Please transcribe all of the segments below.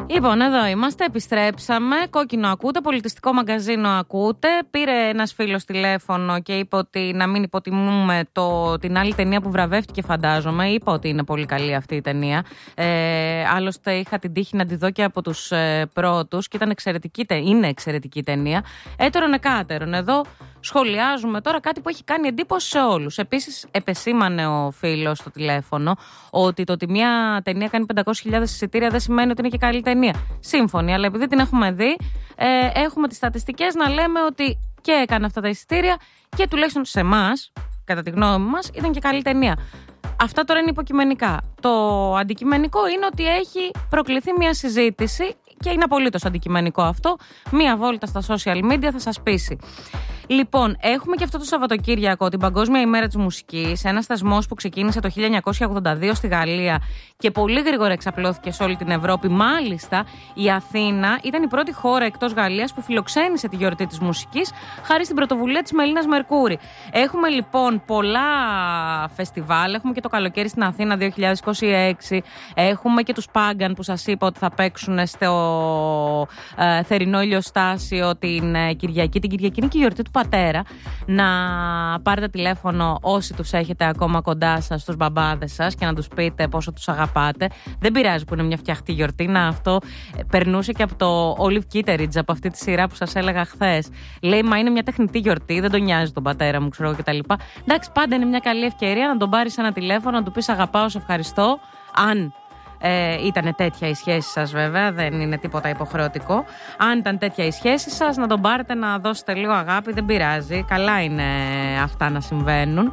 Λοιπόν, εδώ είμαστε, επιστρέψαμε. Κόκκινο ακούτε, πολιτιστικό μαγκαζίνο ακούτε. Πήρε ένας φίλος τηλέφωνο και είπε ότι να μην υποτιμούμε την άλλη ταινία που βραβεύτηκε, φαντάζομαι. Είπα ότι είναι πολύ καλή αυτή η ταινία. Άλλωστε, είχα την τύχη να τη δω και από τους πρώτους και ήταν είναι εξαιρετική ταινία. Έτερον εκάτερον. Εδώ σχολιάζουμε τώρα κάτι που έχει κάνει εντύπωση σε όλους. Επίσης, επεσήμανε ο φίλος στο τηλέφωνο ότι το ότι μια ταινία κάνει 500.000 εισιτήρια δεν σημαίνει ότι είναι και καλή ταινία. Σύμφωνοι, αλλά επειδή την έχουμε δει, έχουμε τις στατιστικές να λέμε ότι και έκανε αυτά τα εισιτήρια και τουλάχιστον σε εμάς, κατά τη γνώμη μας, ήταν και καλή ταινία. Αυτά τώρα είναι υποκειμενικά. Το αντικειμενικό είναι ότι έχει προκληθεί μια συζήτηση και είναι απολύτως αντικειμενικό αυτό. Μία βόλτα στα social media θα σας πείσει. Λοιπόν, έχουμε και αυτό το Σαββατοκύριακο την Παγκόσμια ημέρα της μουσικής. Ένας θεσμός που ξεκίνησε το 1982 στη Γαλλία και πολύ γρήγορα εξαπλώθηκε σε όλη την Ευρώπη. Μάλιστα, η Αθήνα ήταν η πρώτη χώρα εκτός Γαλλίας που φιλοξένησε τη γιορτή της μουσικής χάρη στην πρωτοβουλία της Μελίνας Μερκούρη. Έχουμε λοιπόν πολλά φεστιβάλ. Έχουμε και το καλοκαίρι στην Αθήνα 2026. Έχουμε και τους Πάγκαν που σας είπα ότι θα παίξουν στο θερινό ηλιοστάσιο την Κυριακή. Την Κυριακή είναι και η γιορτή του πατέρα. Να πάρετε τηλέφωνο όσοι τους έχετε ακόμα κοντά σας, τους μπαμπάδες σας, και να τους πείτε πόσο τους αγαπάτε. Δεν πειράζει που είναι μια φτιαχτή γιορτή. Να, αυτό περνούσε και από το Olive Kitteridge, από αυτή τη σειρά που σας έλεγα χθες. Λέει, μα είναι μια τεχνητή γιορτή, δεν τον νοιάζει τον πατέρα μου, ξέρω κτλ. Εντάξει, πάντα είναι μια καλή ευκαιρία να τον πάρεις ένα τηλέφωνο, να του πεις αγαπάω, σε ευχαριστώ. Αν ήταν τέτοια η σχέση σας, βέβαια, δεν είναι τίποτα υποχρεωτικό. Αν ήταν τέτοια η σχέση σας, να τον πάρετε να δώσετε λίγο αγάπη, δεν πειράζει. Καλά είναι αυτά να συμβαίνουν.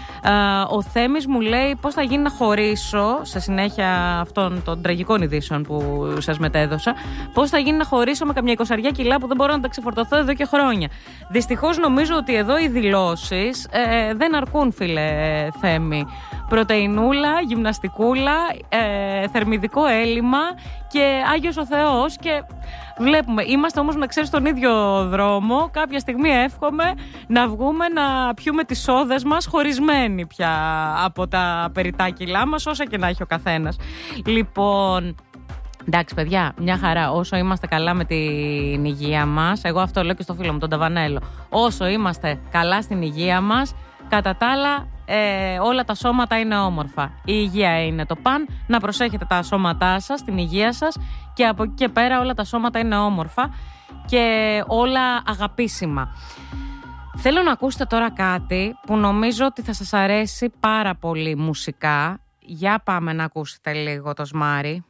Ο Θέμης μου λέει πώς θα γίνει να χωρίσω, σε συνέχεια αυτών των τραγικών ειδήσεων που σας μετέδωσα, πώς θα γίνει να χωρίσω με καμιά 20 κιλά που δεν μπορώ να τα ξεφορτωθώ εδώ και χρόνια. Δυστυχώς νομίζω ότι εδώ οι δηλώσεις δεν αρκούν, φίλε Θέμη. Πρωτεϊνούλα, γυμναστικούλα, θερμιδικό έλλειμμα και Άγιος ο Θεός, και βλέπουμε. Είμαστε όμως, να ξέρεις, στον ίδιο δρόμο. Κάποια στιγμή εύχομαι να βγούμε να πιούμε τις σόδες μας χωρισμένοι πια από τα περιτά κιλά μας, όσα και να έχει ο καθένας. Λοιπόν, εντάξει παιδιά, μια χαρά. Όσο είμαστε καλά με την υγεία μας, εγώ αυτό λέω και στο φίλο μου τον Ταβανέλο, όσο είμαστε καλά στην υγεία μας, κατά τα άλλα όλα τα σώματα είναι όμορφα. Η υγεία είναι το παν. Να προσέχετε τα σώματά σας, την υγεία σας, και από εκεί και πέρα όλα τα σώματα είναι όμορφα και όλα αγαπήσιμα. Θέλω να ακούσετε τώρα κάτι που νομίζω ότι θα σας αρέσει πάρα πολύ μουσικά. Για πάμε να ακούσετε λίγο το Σμάρι.